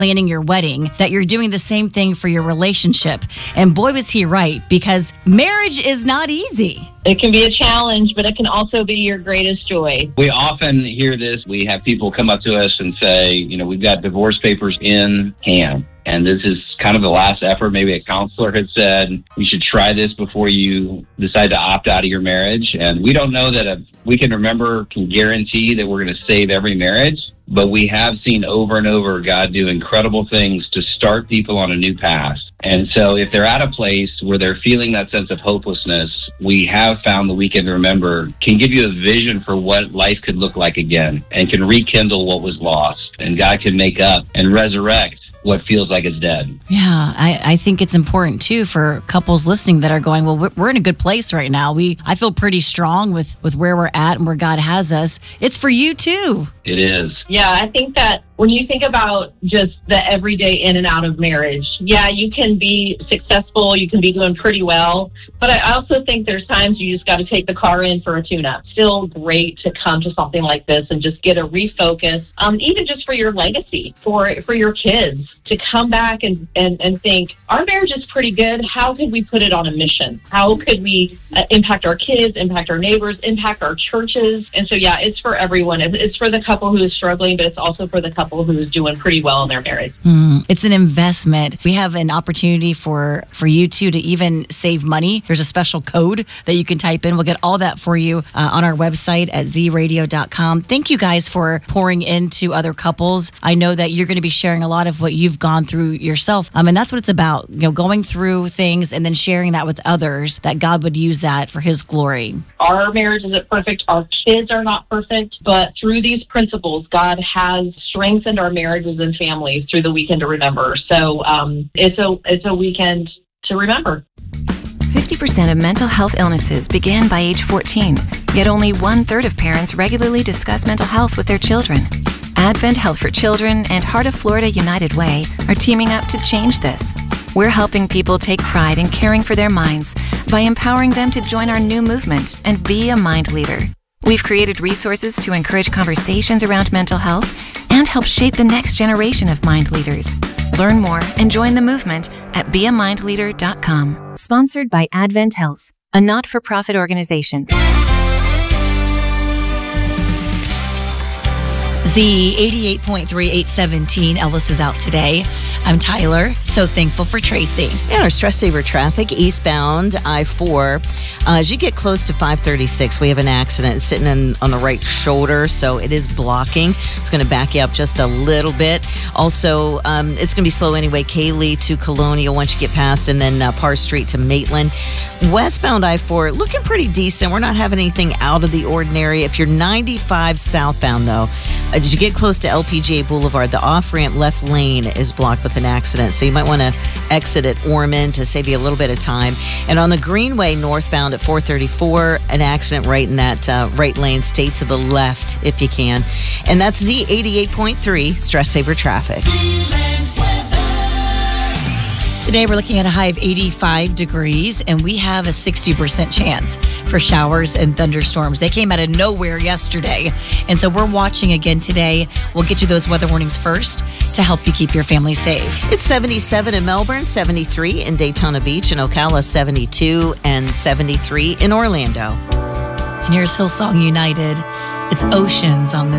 planning your wedding, that you're doing the same thing for your relationship. And boy, was he right, because marriage is not easy. It can be a challenge, but it can also be your greatest joy. We often hear this. We have people come up to us and say, we've got divorce papers in hand. And this is kind of the last effort. Maybe a counselor had said, you should try this before you decide to opt out of your marriage. And we don't know that a We Can Remember can guarantee that we're going to save every marriage. But we have seen over and over God do incredible things to start people on a new path. And so if they're at a place where they're feeling that sense of hopelessness, we have found the We Can Remember can give you a vision for what life could look like again and can rekindle what was lost. And God can make up and resurrect what feels like it's dead. Yeah, I think it's important too for couples listening that are going, well, we're in a good place right now. I feel pretty strong with where we're at and where God has us. It's for you too. It is. Yeah, I think that when you think about just the everyday in and out of marriage, yeah, you can be successful, you can be doing pretty well, but I also think there's times you just got to take the car in for a tune-up. Still great to come to something like this and just get a refocus, even just for your legacy, for your kids, to come back and think, our marriage is pretty good. How could we put it on a mission? How could we impact our kids, impact our neighbors, impact our churches? And so, yeah, it's for everyone. It's for the couple who is struggling, but it's also for the couple who is doing pretty well in their marriage. It's an investment. We have an opportunity for you two to even save money. There's a special code that you can type in. We'll get all that for you on our website at zradio.com. Thank you guys for pouring into other couples. I know that you're going to be sharing a lot of what you've gone through yourself. And that's what it's about, going through things and then sharing that with others, that God would use that for his glory. Our marriage isn't perfect. Our kids are not perfect. But through these principles, God has strengthened our marriages and families through the Weekend to Remember. So it's a weekend to remember. 50% of mental health illnesses begin by age 14, yet only 1/3 of parents regularly discuss mental health with their children. Advent Health for Children and Heart of Florida United Way are teaming up to change this. We're helping people take pride in caring for their minds by empowering them to join our new movement and be a mind leader. We've created resources to encourage conversations around mental health and help shape the next generation of mind leaders. Learn more and join the movement at beamindleader.com. Sponsored by Advent Health, a not-for-profit organization. Z88.3 817 Elvis is out today. I'm Tyler. So thankful for Tracy. And our stress saver traffic eastbound I-4. As you get close to 536, we have an accident sitting on the right shoulder, so it is blocking. It's going to back you up just a little bit. Also, it's going to be slow anyway. Cayley to Colonial once you get past, and then Parr Street to Maitland. Westbound I-4 looking pretty decent. We're not having anything out of the ordinary. If you're 95 southbound, though, as you get close to LPGA Boulevard, the off-ramp left lane is blocked with an accident. So you might want to exit at Ormond to save you a little bit of time. And on the Greenway northbound at 434, an accident right in that right lane. Stay to the left if you can. And that's Z88.3 Stress Saver Traffic. Today we're looking at a high of 85 degrees, and we have a 60% chance for showers and thunderstorms. They came out of nowhere yesterday, and so we're watching again today. We'll get you those weather warnings first to help you keep your family safe. It's 77 in Melbourne, 73 in Daytona Beach, and Ocala 72 and 73 in Orlando. And here's Hillsong United. It's Oceans on this